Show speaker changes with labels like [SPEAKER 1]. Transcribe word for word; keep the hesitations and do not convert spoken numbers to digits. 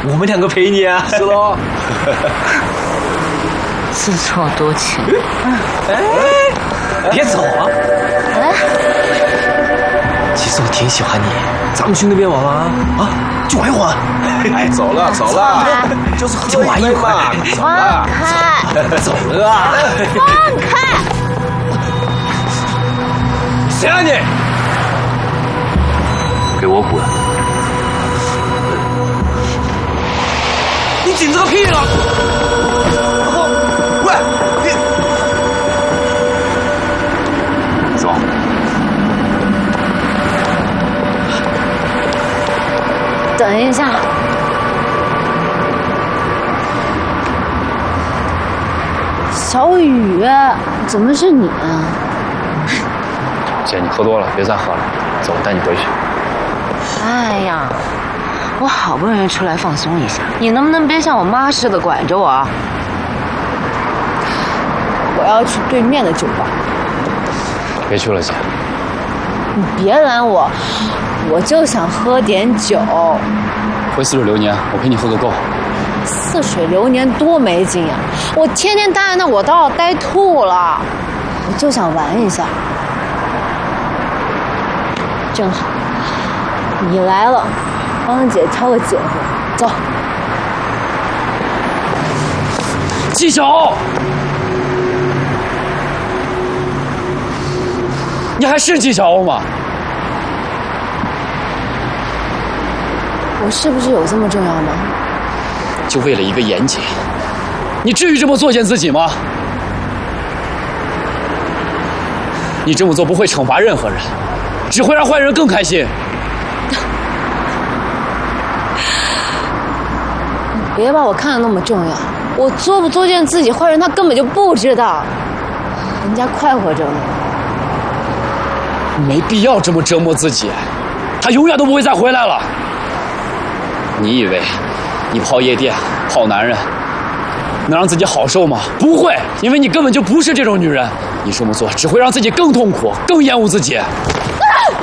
[SPEAKER 1] 我们两个陪你啊。
[SPEAKER 2] 是喽。
[SPEAKER 3] 自作多情。
[SPEAKER 1] 哎，别走啊！
[SPEAKER 3] 哎，
[SPEAKER 1] 其实我挺喜欢你，咱们去那边玩玩啊！啊，就玩一会儿。
[SPEAKER 2] 哎，走了走了，就是喝一杯嘛。
[SPEAKER 3] 放开！
[SPEAKER 1] 走了啊！
[SPEAKER 3] 放开！
[SPEAKER 1] 谁啊你？
[SPEAKER 4] 给我滚！
[SPEAKER 1] 你紧这个屁了！
[SPEAKER 2] 喂，你
[SPEAKER 4] 走。
[SPEAKER 3] 等一下。小雨，怎么是你啊？
[SPEAKER 4] 姐，你喝多了，别再喝了，走，我带你回去。
[SPEAKER 3] 哎呀，我好不容易出来放松一下，你能不能别像我妈似的管着我？我要去对面的酒吧。
[SPEAKER 4] 别去了，姐。
[SPEAKER 3] 你别拦我，我就想喝点酒。
[SPEAKER 4] 回似水流年，我陪你喝个够。
[SPEAKER 3] 似水流年多没劲呀！我天天待在那，我都要待吐了。我就想玩一下。正好你来了，帮姐挑个姐夫，走。
[SPEAKER 4] 纪晓，你还是纪晓吗？
[SPEAKER 3] 我是不是有这么重要吗？
[SPEAKER 4] 就为了一个严姐，你至于这么作践自己吗？你这么做不会惩罚任何人，只会让坏人更开心。
[SPEAKER 3] 别把我看得那么重要，我作不作践自己，坏人他根本就不知道，人家快活着呢。
[SPEAKER 4] 没必要这么折磨自己，他永远都不会再回来了。你以为你泡夜店泡男人能让自己好受吗？不会，因为你根本就不是这种女人。你这么做只会让自己更痛苦，更厌恶自己。